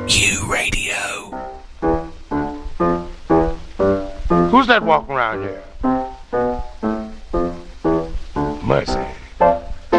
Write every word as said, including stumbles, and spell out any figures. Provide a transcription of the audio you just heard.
U Radio. Who's that walking around here? Mercy.